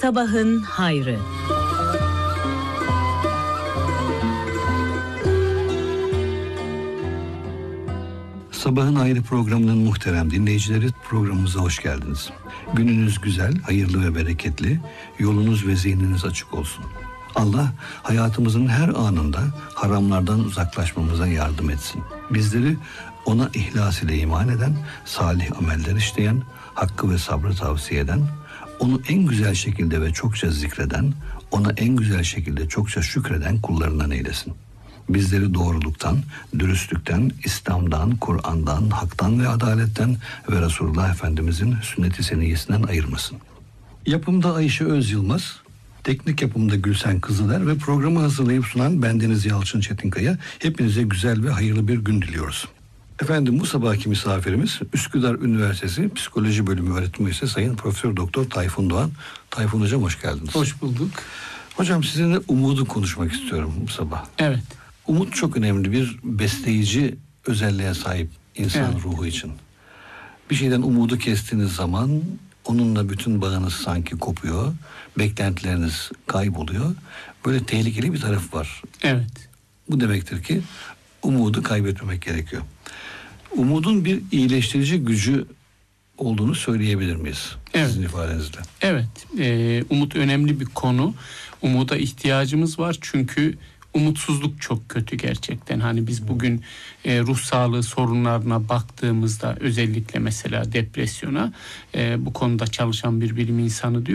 Sabahın hayrı. Sabahın Hayrı programının muhterem dinleyicileri, programımıza hoş geldiniz. Gününüz güzel, hayırlı ve bereketli, yolunuz ve zihniniz açık olsun. Allah hayatımızın her anında haramlardan uzaklaşmamıza yardım etsin. Bizleri ona ihlas ile iman eden, salih ameller işleyen, hakkı ve sabrı tavsiye eden, onu en güzel şekilde ve çokça zikreden, ona en güzel şekilde çokça şükreden kullarından eylesin. Bizleri doğruluktan, dürüstlükten, İslam'dan, Kur'an'dan, haktan ve adaletten ve Resulullah Efendimizin sünnet-i seniyyesinden ayırmasın. Yapımda Ayşe Öz Yılmaz, teknik yapımda Gülsen Kızıler ve programı hazırlayıp sunan bendeniz Yalçın Çetinkaya. Hepinize güzel ve hayırlı bir gün diliyoruz. Efendim, bu sabahki misafirimiz Üsküdar Üniversitesi Psikoloji Bölümü öğretim üyesi Sayın Profesör Doktor Tayfun Doğan. Tayfun Hocam, hoş geldiniz. Hoş bulduk. Hocam, sizinle umudu konuşmak istiyorum bu sabah. Evet. Umut çok önemli bir besleyici özelliğe sahip insan ruhu için. Bir şeyden umudu kestiğiniz zaman onunla bütün bağınız sanki kopuyor. Beklentileriniz kayboluyor. Böyle tehlikeli bir tarafı var. Evet. Bu demektir ki umudu kaybetmemek gerekiyor. Umudun bir iyileştirici gücü olduğunu söyleyebilir miyiz? Evet. Sizin ifadenizle. Evet. Umut önemli bir konu. Umuda ihtiyacımız var çünkü umutsuzluk çok kötü gerçekten. Hani biz bugün ruh sağlığı sorunlarına baktığımızda, özellikle mesela depresyona, bu konuda çalışan bir bilim insanı diyor